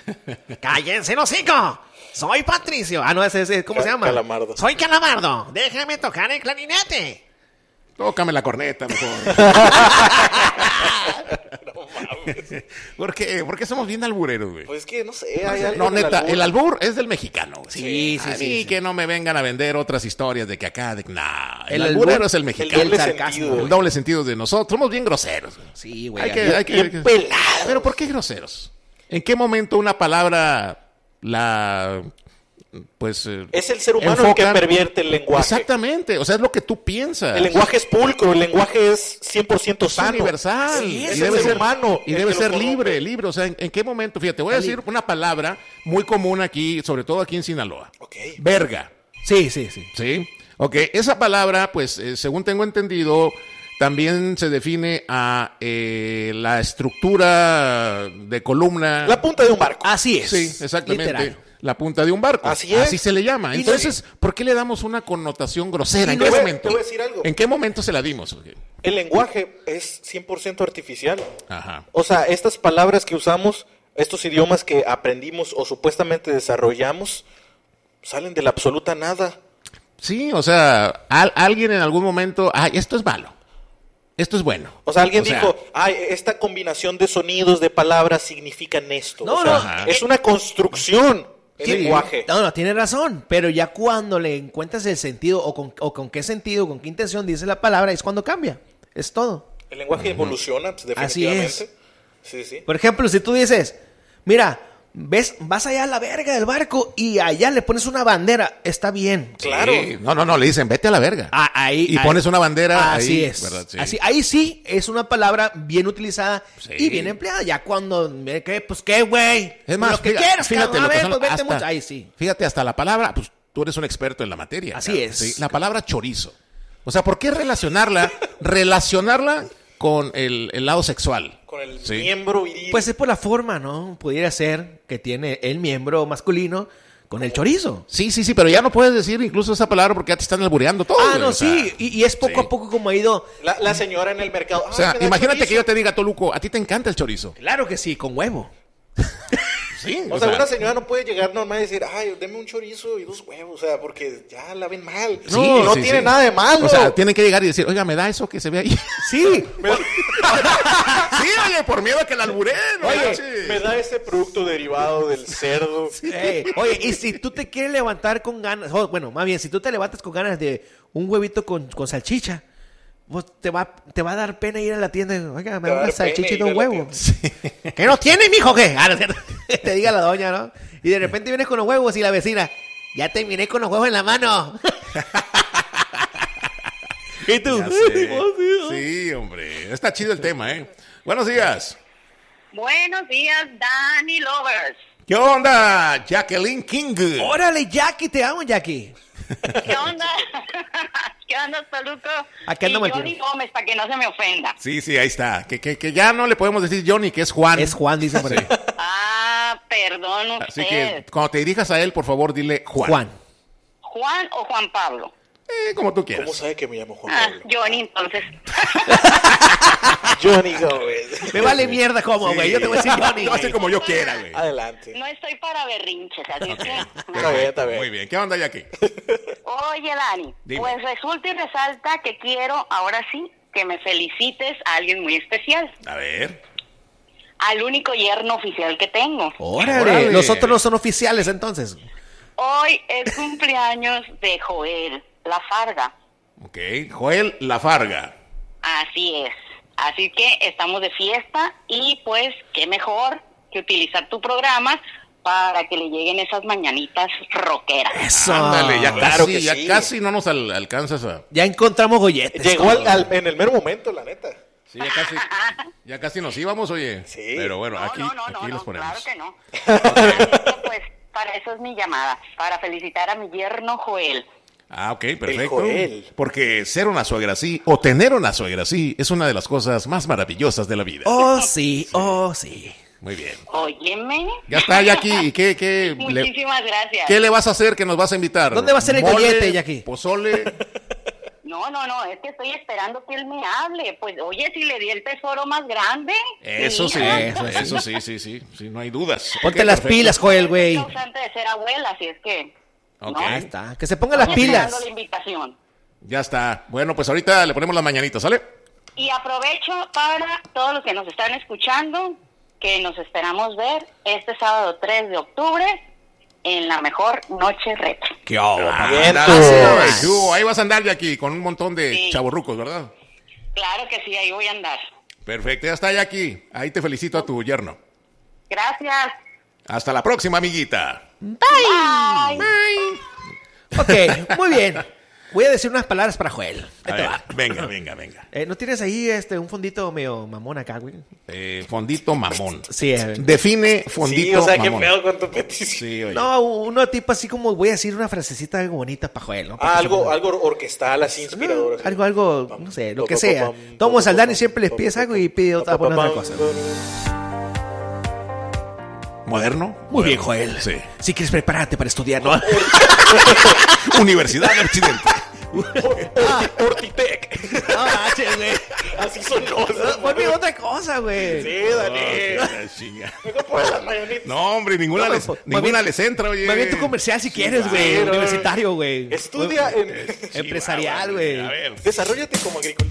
¡Cállense, hocico! Soy Patricio. Ah, no, ese ¿cómo se llama? Calamardo. Soy Calamardo. Déjame tocar el clarinete. Tócame la corneta, mejor. No mames. ¿Por qué? ¿Por qué somos bien albureros, güey? Pues que no sé, hay algo No, en el neta, albur. el albur es del mexicano, güey. Sí, A mí que no me vengan a vender otras historias de que acá, nah, el El alburero albur- es el El mexicano. doble sarcasmo, sentido. El doble sentido de nosotros. Somos bien groseros, güey. Sí, güey. Hay que- Bien pelados. Pero ¿por qué groseros? ¿En qué momento una palabra Es el ser humano el que pervierte el lenguaje. Exactamente, o sea, es lo que tú piensas. El lenguaje es pulcro, el lenguaje es 100% Es sano. universal. Sí, y es debe el ser ser humano. Y el debe que lo ser corrompe. libre. O sea, ¿en qué momento? Fíjate, voy a decir una palabra muy común aquí, sobre todo aquí en Sinaloa. Ok. Verga. Sí. ¿Sí? Ok, esa palabra, pues, según tengo entendido, también se define a la estructura de columna. La punta de un barco. Así es. Sí, exactamente. Literal. La punta de un barco. Así es. Así se le llama. Y Entonces, ¿por qué le damos una connotación grosera? Y ¿En te qué voy a- momento? te voy a decir algo. ¿En qué momento se la dimos? Ok. El lenguaje es 100% artificial. Ajá. O sea, estas palabras que usamos, estos idiomas que aprendimos o supuestamente desarrollamos, salen de la absoluta nada. Sí, o sea, alguien en algún momento, esto es malo, esto es bueno. O sea, alguien O sea, dijo, esta combinación de sonidos, de palabras, significan esto. No, O sea, no. es una construcción el Sí. lenguaje. No, tiene razón, pero ya cuando le encuentras el sentido o con qué sentido, con qué intención dice la palabra, es cuando cambia. Es todo. El lenguaje evoluciona, pues, Así definitivamente. Sí, sí. Por ejemplo, si tú dices, mira, vas allá a la verga del barco y allá le pones una bandera, está bien. Claro. sí. No, le dicen, vete a la verga. Ahí, Y pones una bandera Así ahí, es. ¿verdad? Sí. Así, ahí sí es una palabra bien utilizada Sí. y bien empleada. Ya cuando, pues qué, güey. Es más, lo que quieras, fíjate, cabrón. A lo que ver, son- pues vete hasta- mucho. Ahí sí. Fíjate, hasta la palabra, pues tú eres un experto en la materia. Así cabrón, es. ¿sí? La palabra chorizo. O sea, ¿por qué relacionarla con el lado sexual? Con el Sí. miembro viril. Pues es por la forma, ¿no? Pudiera ser que tiene el miembro masculino con el chorizo. Sí, pero ya no puedes decir incluso esa palabra porque ya te están albureando todo. Ah, güey, no, o sea, sí. Y es poco sí. a poco como ha ido. La señora en el mercado. O sea, "Ay, me da imagínate chorizo". que yo te diga, Toluco, a ti te encanta el chorizo. Claro que sí, con huevo. Sí, O sea, una señora no puede llegar normal y decir, deme un chorizo y 2 huevos, o sea, porque ya la ven mal. Sí, no sí, tiene sí. nada de malo. O sea, tienen que llegar y decir, oiga, ¿me da eso que se ve ahí? Sí. Sí, oye, por miedo a que la albureen. ¿no? Oye, manches. me da ese producto derivado del cerdo. Oye, y si tú te quieres levantar con ganas, bueno, más bien, si tú te levantas con ganas de un huevito con salchicha, pues te va a dar pena ir a la tienda. Oiga, me Te va da a una dar pena salchicha y ir a un la huevo. tienda. ¿Qué no tiene, mijo? ¿Qué? No es cierto. Te diga la doña, ¿no? Y de repente vienes con los huevos y la vecina, ya terminé con los huevos en la mano. ¿Y tú? Ya sé. Sí, hombre. Está chido el tema, ¿eh? Buenos días. Buenos días, Danny Lovers. ¿Qué onda, Jacqueline King? Órale, Jackie, te amo, Jackie. ¿Qué onda? ¿Qué onda, Toluco? Aquí andamos Y al Johnny tiro. Gómez, para que no se me ofenda. Sí, ahí está. Que ya no le podemos decir Johnny, que es Juan. Es Juan, dice por ahí. Perdón Así usted. que cuando te dirijas a él, por favor, dile Juan. Juan. ¿Juan o Juan Pablo? Como tú quieras. ¿Cómo sabe que me llamo Juan Pablo? Johnny, entonces. Johnny Gómez. Me vale mierda como, güey. Yo te voy a decir Johnny. Yo voy a hacer güey. como yo quiera, güey. Adelante. No estoy para berrinches, así es que... Está bien, está bien. Muy bien. ¿Qué onda, Jackie? Oye, Dani, Dime. pues resulta y resalta que quiero, ahora sí, que me felicites a alguien muy especial. A ver. Al único yerno oficial que tengo. Órale. Los otros no son oficiales, entonces. Hoy es cumpleaños de Joel Lafarga. Ok. Joel Lafarga. Así es. Así que estamos de fiesta y pues qué mejor que utilizar tu programa para que le lleguen esas mañanitas rockeras. Eso. Ándale, ya Claro casi, que ya sí. casi no nos alcanzas a... Ya encontramos golletes. Llegó en el mero momento, la neta. Sí, ya casi nos íbamos, oye. Sí. Pero bueno, No, aquí los ponemos. claro que no. Así que, pues para eso es mi llamada, para felicitar a mi yerno Joel. Ah, ok, perfecto. Joel. Porque ser una suegra así, o tener una suegra así, es una de las cosas más maravillosas de la vida. Oh, sí, oh, sí. Muy bien. Óyeme. Ya está, Jackie. ¿Y qué Muchísimas gracias. qué le vas a hacer que nos vas a invitar? ¿Dónde va a ser el ¿Mole, gollete, Jackie? pozole? No, No, es que estoy esperando que él me hable. Pues, oye, si le di el tesoro más grande. Eso sí, Eso sí, no hay dudas. Ponte Ok, las perfecto. pilas, Joel, güey. Es causante de ser abuela, así es que... Ok. Ahí está. Que se pongan las Estoy pilas. esperando la invitación. Ya está. Bueno, pues ahorita le ponemos las mañanitas, ¿sale? Y aprovecho para todos los que nos están escuchando, que nos esperamos ver este sábado 3 de octubre en la mejor noche retro. ¿Qué hago? Ahí vas a andar de aquí con un montón de Sí. chavorrucos, ¿verdad? Claro que sí, ahí voy a andar. Perfecto, ya está Jackie. Ahí te felicito a tu yerno. Gracias. Hasta la próxima, amiguita. Bye. Ok, muy bien. Voy a decir unas palabras para Joel. Ahí A te ver, va. venga. ¿No tienes ahí un fondito medio mamón acá, güey? Fondito mamón. Sí, Define fondito Sí, o sea, qué mamón. pedo con tu petición. Sí, oye. No, uno tipo así como voy a decir una frasecita algo bonita para Joel, ¿no? Algo orquestal, así inspirador. así. Algo, no sé, lo que sea. Tomo al Dani siempre les pides algo y pide otra cosa. ¿Moderno? Muy bien, Joel. Sí. Si quieres prepararte para estudiar, ¿no? Universidad de Occidente. Ortitec. No manches, güey. Así son cosas. Ponme otra cosa, güey. Sí, Dani. Mejor pon las mañanitas. No, hombre, ninguna, No, les, más ninguna bien- les entra, oye. Más bien tu comercial si quieres, güey. claro. Universitario, güey. Estudia en... Empresarial, güey. A ver. Desarróllate como agricultor.